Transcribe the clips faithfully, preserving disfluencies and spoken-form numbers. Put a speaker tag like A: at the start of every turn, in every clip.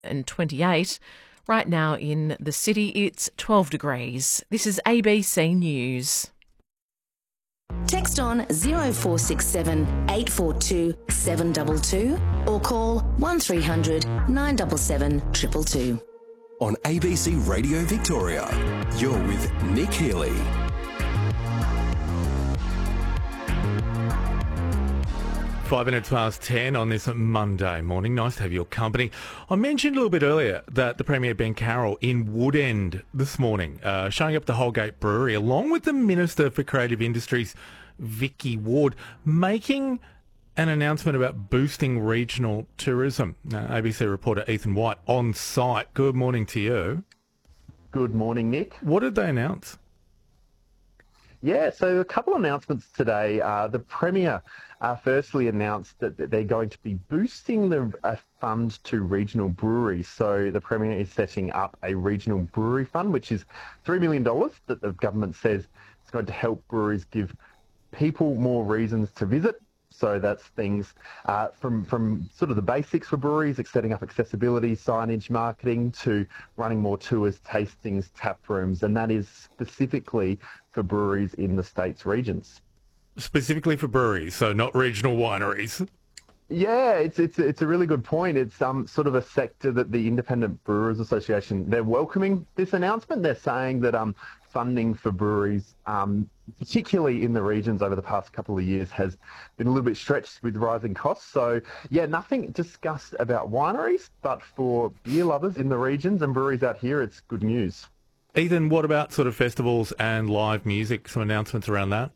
A: twenty-eight. Right now in the city, it's twelve degrees. This is A B C News.
B: Text on zero four six seven eight four two seven two two or call one three hundred nine seven seven two two two.
C: On A B C Radio Victoria, you're with Nick Healy.
D: Five minutes past ten on this Monday morning. Nice to have your company. I mentioned a little bit earlier that the Premier Ben Carroll in Woodend this morning, uh, showing up the Holgate Brewery, along with the Minister for Creative Industries, Vicky Ward, making an announcement about boosting regional tourism. Uh, A B C reporter Ethan White on site. Good morning to you.
E: Good morning, Nick.
D: What did they announce?
E: Yeah, so a couple of announcements today. Uh, the Premier uh, firstly announced that they're going to be boosting the uh, fund to regional breweries. So the Premier is setting up a regional brewery fund, which is three million dollars that the government says is going to help breweries give people more reasons to visit. So that's things uh, from, from sort of the basics for breweries, like setting up accessibility, signage, marketing, to running more tours, tastings, tap rooms, and that is specifically for breweries in the state's regions.
D: Specifically for breweries, so not regional wineries.
E: Yeah, it's it's it's a really good point. It's um sort of a sector that the Independent Brewers Association, they're welcoming this announcement. They're saying that um funding for breweries, um, particularly in the regions over the past couple of years, has been a little bit stretched with rising costs. So, yeah, nothing discussed about wineries, but for beer lovers in the regions and breweries out here, it's good news.
D: Ethan, what about sort of festivals and live music? Some announcements around that?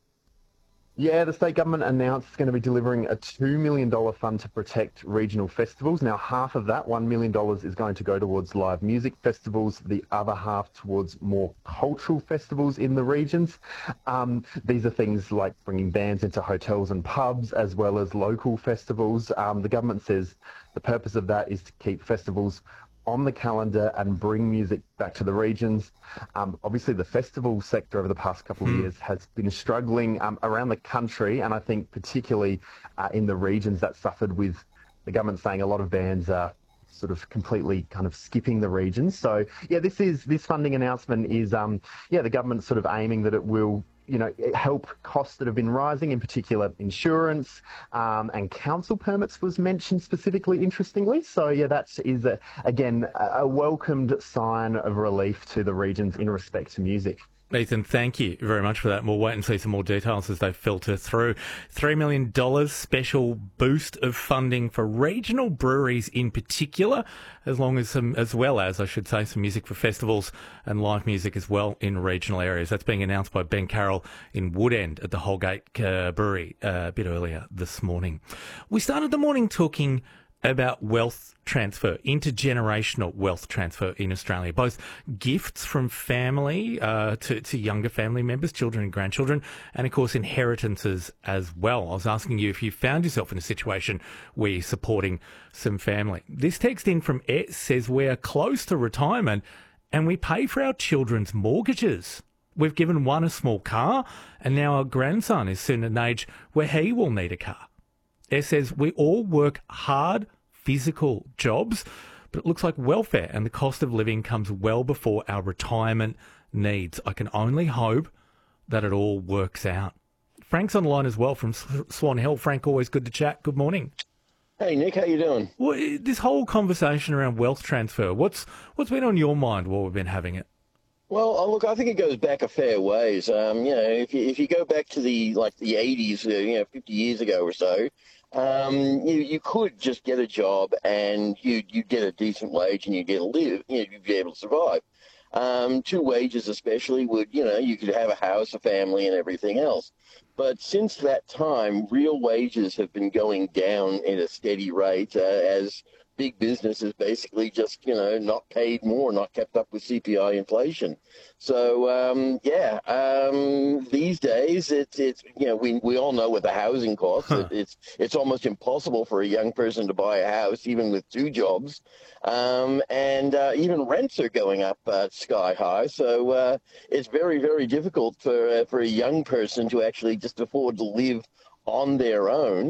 E: Yeah, the state government announced it's going to be delivering a two million dollars fund to protect regional festivals. Now, half of that, one million dollars, is going to go towards live music festivals, the other half towards more cultural festivals in the regions. Um, these are things like bringing bands into hotels and pubs, as well as local festivals. Um, the government says the purpose of that is to keep festivals on the calendar and bring music back to the regions. Um, obviously, the festival sector over the past couple of mm. years has been struggling um, around the country, and I think particularly uh, in the regions that suffered with the government saying a lot of bands are sort of completely kind of skipping the regions. So, yeah, this is this funding announcement is, um, yeah, the government sort of aiming that it will, you know, help costs that have been rising, in particular insurance um, and council permits was mentioned specifically, interestingly. So, yeah, that is, a, again, a welcomed sign of relief to the regions in respect to music.
D: Ethan, thank you very much for that. We'll wait and see some more details as they filter through. three million dollars special boost of funding for regional breweries in particular, as long as some, as well as, I should say, some music for festivals and live music as well in regional areas. That's being announced by Ben Carroll in Woodend at the Holgate uh, Brewery uh, a bit earlier this morning. We started the morning talking about wealth transfer, intergenerational wealth transfer in Australia, both gifts from family uh, to, to younger family members, children and grandchildren, and of course inheritances as well. I was asking you if you found yourself in a situation where you're supporting some family. This text in from S says we're close to retirement and we pay for our children's mortgages. We've given one a small car and now our grandson is soon at an age where he will need a car. It says we all work hard, physical jobs, but it looks like welfare and the cost of living comes well before our retirement needs. I can only hope that it all works out. Frank's on the line as well from Swan Hill. Frank, always good to chat. Good morning.
F: Hey, Nick, how you doing?
D: Well, this whole conversation around wealth transfer, what's what's been on your mind while we've been having it?
F: Well, uh, look, I think it goes back a fair ways. Um, you know, if you, if you go back to the like the eighties, uh, you know, fifty years ago or so, um, you you could just get a job and you you get a decent wage and you get to live, you know, you'd be able to survive. Um, two wages especially would, you know, you could have a house, a family, and everything else. But since that time, real wages have been going down at a steady rate uh, as big business is basically just, you know, not paid more, not kept up with C P I inflation. So, um, yeah, um, these days it's, it's, you know, we, we all know what the housing costs. Huh. It, it's, it's almost impossible for a young person to buy a house, even with two jobs. Um, and uh, even rents are going up uh, sky high. So uh, it's very, very difficult for, uh, for a young person to actually just afford to live on their own.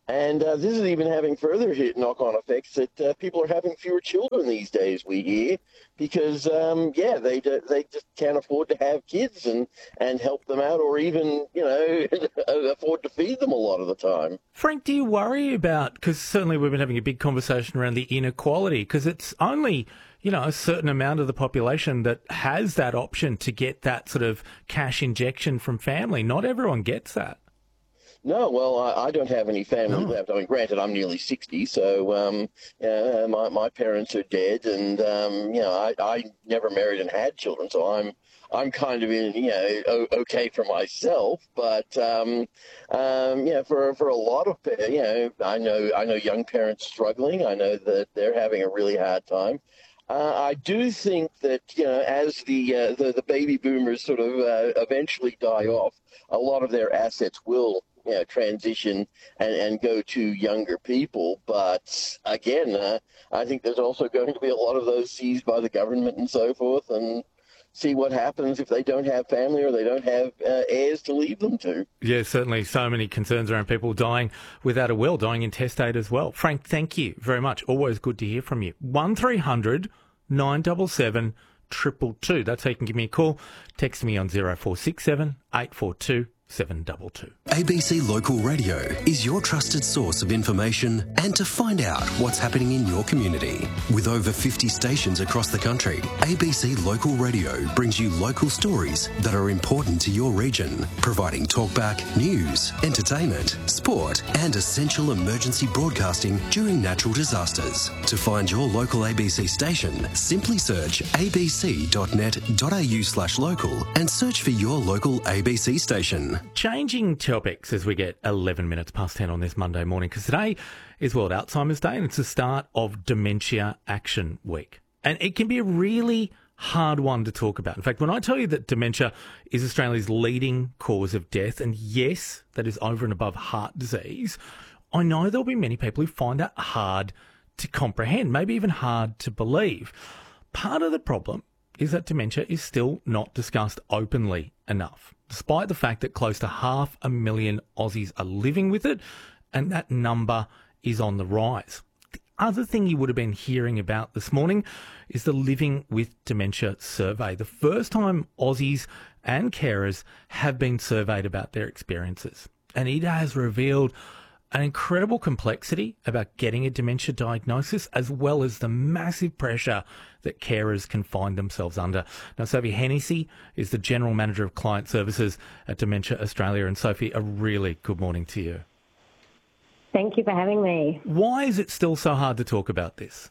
F: And uh, this is even having further hit knock-on effects that uh, people are having fewer children these days, we hear, because, um, yeah, they d- they just can't afford to have kids and, and help them out or even, you know, afford to feed them a lot of the time.
D: Frank, do you worry about, because certainly we've been having a big conversation around the inequality, because it's only, you know, a certain amount of the population that has that option to get that sort of cash injection from family. Not everyone gets that.
F: No, well, I, I don't have any family
D: No.
F: left. I mean, granted, I'm nearly sixty, so um, yeah, my my parents are dead, and um, you know, I, I never married and had children, so I'm I'm kind of in, you know, o- okay for myself. But um, um, yeah, for for a lot of, pa- you know, I know I know young parents struggling. I know that they're having a really hard time. Uh, I do think that, you know, as the uh, the, the baby boomers sort of uh, eventually die off, a lot of their assets will, you know, transition and, and go to younger people. But again, uh, I think there's also going to be a lot of those seized by the government and so forth, and see what happens if they don't have family or they don't have uh, heirs to leave them to.
D: Yeah, certainly so many concerns around people dying without a will, dying intestate as well. Frank, thank you very much. Always good to hear from you. one three hundred nine seven seven two two two. That's how you can give me a call. Text me on zero four six seven eight four two seven two two.
C: A B C Local Radio is your trusted source of information and to find out what's happening in your community. With over fifty stations across the country, A B C Local Radio brings you local stories that are important to your region, providing talkback, news, entertainment, sport and essential emergency broadcasting during natural disasters. To find your local A B C station, simply search abc.net.au slash local and search for your local A B C station.
D: Changing topics as we get eleven minutes past ten on this Monday morning, because today is World Alzheimer's Day and it's the start of Dementia Action Week. And it can be a really hard one to talk about. In fact, when I tell you that dementia is Australia's leading cause of death, and yes, that is over and above heart disease, I know there'll be many people who find that hard to comprehend, maybe even hard to believe. Part of the problem is that dementia is still not discussed openly enough, despite the fact that close to half a million Aussies are living with it, and that number is on the rise. The other thing you would have been hearing about this morning is the Living with Dementia survey, the first time Aussies and carers have been surveyed about their experiences. And it has revealed an incredible complexity about getting a dementia diagnosis, as well as the massive pressure that carers can find themselves under. Now, Sophie Hennessy is the General Manager of Client Services at Dementia Australia. And Sophie, a really good morning to you.
G: Thank you for having me.
D: Why is it still so hard to talk about this?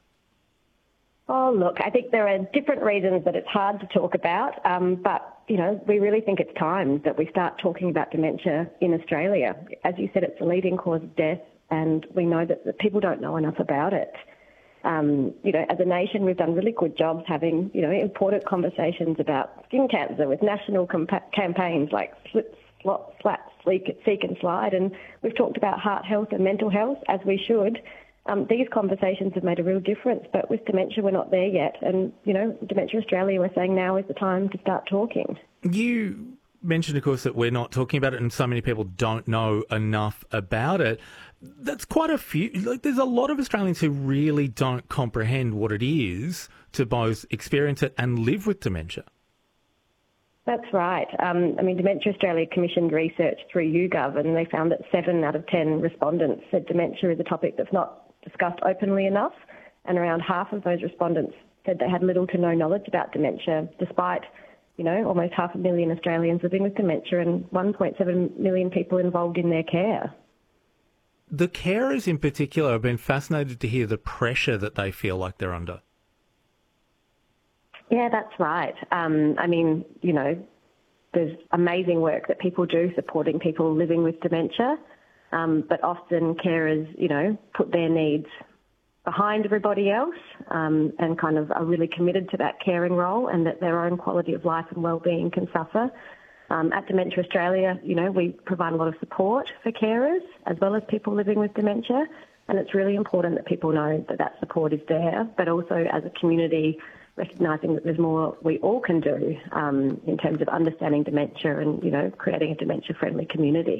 G: Oh, look, I think there are different reasons that it's hard to talk about, um, but, you know, we really think it's time that we start talking about dementia in Australia. As you said, it's the leading cause of death, and we know that, that people don't know enough about it. Um, you know, as a nation, we've done really good jobs having, you know, important conversations about skin cancer with national compa- campaigns like Slip, Slot, Slap, Seek, Seek and Slide, and we've talked about heart health and mental health, as we should. Um, these conversations have made a real difference, but with dementia, we're not there yet. And, you know, Dementia Australia, we're saying now is the time to start talking.
D: You mentioned, of course, that we're not talking about it and so many people don't know enough about it. That's quite a few. Like, there's a lot of Australians who really don't comprehend what it is to both experience it and live with dementia.
G: That's right. Um, I mean, Dementia Australia commissioned research through YouGov, and they found that seven out of ten respondents said dementia is a topic that's not discussed openly enough, and around half of those respondents said they had little to no knowledge about dementia, despite, you know, almost half a million Australians living with dementia and one point seven million people involved in their care.
D: The carers in particular have been fascinated to hear the pressure that they feel like they're under.
G: Yeah, that's right. Um, I mean, you know, there's amazing work that people do supporting people living with dementia, um, but often carers, you know, put their needs behind everybody else um, and kind of are really committed to that caring role, and that their own quality of life and well-being can suffer. Um, at Dementia Australia, you know, we provide a lot of support for carers as well as people living with dementia, and it's really important that people know that that support is there, but also as a community, recognising that there's more we all can do um, in terms of understanding dementia and, you know, creating a dementia-friendly community.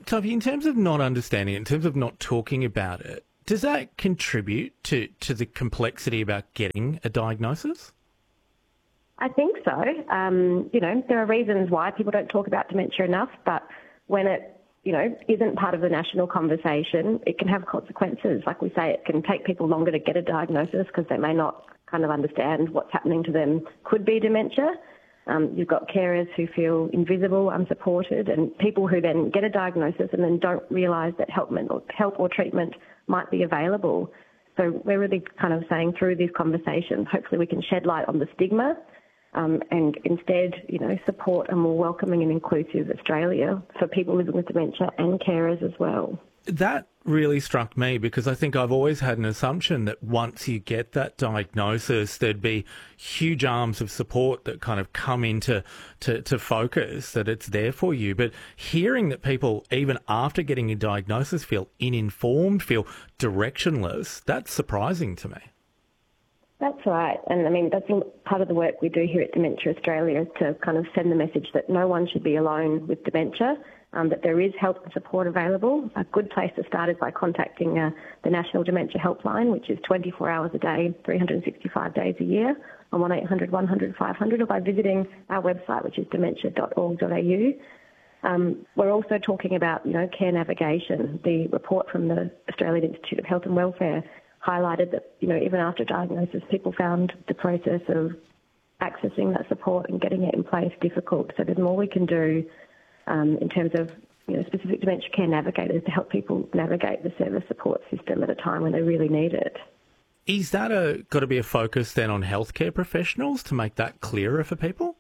D: Sophie, in terms of not understanding it, in terms of not talking about it, does that contribute to, to the complexity about getting a diagnosis?
G: I think so. Um, you know, there are reasons why people don't talk about dementia enough, but when it, you know, isn't part of the national conversation, it can have consequences. Like we say, it can take people longer to get a diagnosis because they may not kind of understand what's happening to them could be dementia. Um, you've got carers who feel invisible, unsupported, and people who then get a diagnosis and then don't realise that help, help or treatment might be available. So we're really kind of saying through these conversations, hopefully we can shed light on the stigma um, and instead, you know, support a more welcoming and inclusive Australia for people living with dementia and carers as well.
D: That really struck me because I think I've always had an assumption that once you get that diagnosis, there'd be huge arms of support that kind of come into to, to focus, that it's there for you. But hearing that people, even after getting a diagnosis, feel uninformed, feel directionless, that's surprising to me.
G: That's right. And I mean, that's part of the work we do here at Dementia Australia is to kind of send the message that no one should be alone with dementia, um, that there is help and support available. A good place to start is by contacting uh, the National Dementia Helpline, which is twenty-four hours a day, three hundred sixty-five days a year, on one eight hundred one hundred five hundred, or by visiting our website, which is dementia dot org dot a u. Um, we're also talking about, you know, care navigation. The report from the Australian Institute of Health and Welfare highlighted that, you know, even after diagnosis, people found the process of accessing that support and getting it in place difficult. So there's more we can do um, in terms of, you know, specific dementia care navigators to help people navigate the service support system at a time when they really need it.
D: Is that a, got to be a focus then on healthcare professionals to make that clearer for people?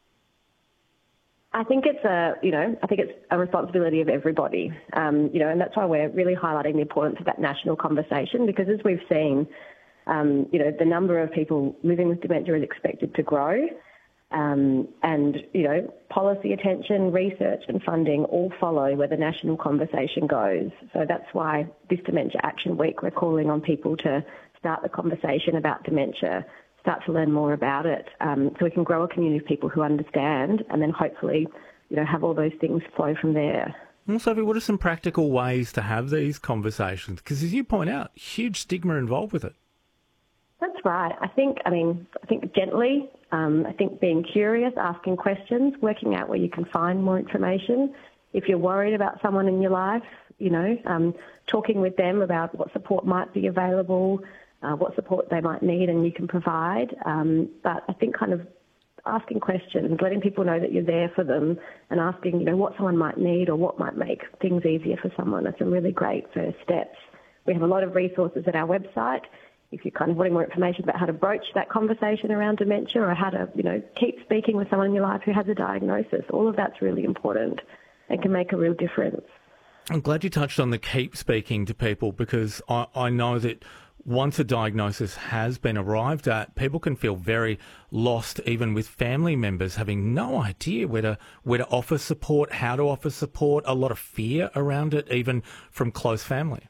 G: I think it's a, you know, I think it's a responsibility of everybody, um, you know, and that's why we're really highlighting the importance of that national conversation, because as we've seen, um, you know, the number of people living with dementia is expected to grow, um, and, you know, policy attention, research and funding all follow where the national conversation goes. So that's why this Dementia Action Week, we're calling on people to start the conversation about dementia, start to learn more about it, um, so we can grow a community of people who understand and then hopefully, you know, have all those things flow from there.
D: Well, Sophie, what are some practical ways to have these conversations? Because as you point out, huge stigma involved with it.
G: That's right. I think, I mean, I think gently, um, I think being curious, asking questions, working out where you can find more information. If you're worried about someone in your life, you know, um, talking with them about what support might be available, Uh, what support they might need and you can provide. Um, but I think kind of asking questions, letting people know that you're there for them and asking, you know, what someone might need or what might make things easier for someone are some really great first steps. We have a lot of resources at our website. If you're kind of wanting more information about how to broach that conversation around dementia or how to, you know, keep speaking with someone in your life who has a diagnosis, all of that's really important and can make a real difference.
D: I'm glad you touched on the keep speaking to people, because I, I know that once a diagnosis has been arrived at, people can feel very lost, even with family members having no idea where to where to offer support, how to offer support, a lot of fear around it, even from close family.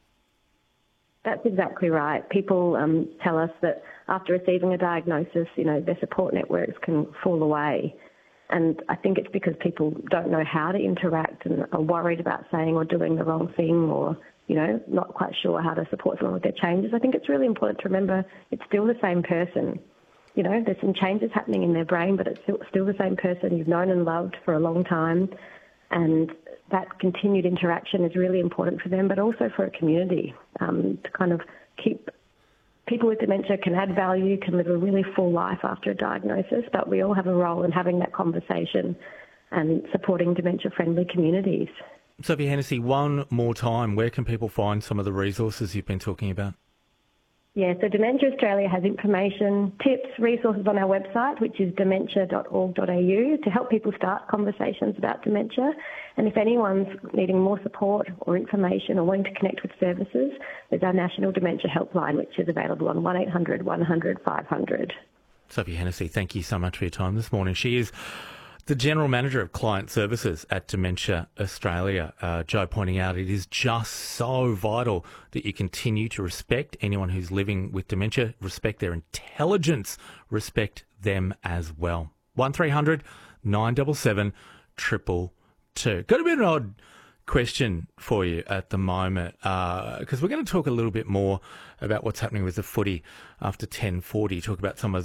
G: That's exactly right. People um, tell us that after receiving a diagnosis, you know, their support networks can fall away. And I think it's because people don't know how to interact and are worried about saying or doing the wrong thing, or, you know, not quite sure how to support someone with their changes. I think it's really important to remember it's still the same person. You know, there's some changes happening in their brain, but it's still, still the same person you've known and loved for a long time. And that continued interaction is really important for them, but also for a community, um, to kind of keep people with dementia can add value, can live a really full life after a diagnosis, but we all have a role in having that conversation and supporting dementia-friendly communities.
D: Sophie Hennessy, one more time, where can people find some of the resources you've been talking about?
G: Yeah, so Dementia Australia has information, tips, resources on our website, which is dementia dot org dot a u, to help people start conversations about dementia. And if anyone's needing more support or information or wanting to connect with services, there's our National Dementia Helpline, which is available on one eight hundred one hundred five hundred.
D: Sophie Hennessy, thank you so much for your time this morning. She is the General Manager of Client Services at Dementia Australia. Uh, Joe pointing out it is just so vital that you continue to respect anyone who's living with dementia, respect their intelligence, respect them as well. one three hundred nine seven seven two two two. Got a bit of an odd question for you at the moment, because uh, we're going to talk a little bit more about what's happening with the footy after ten forty, talk about some of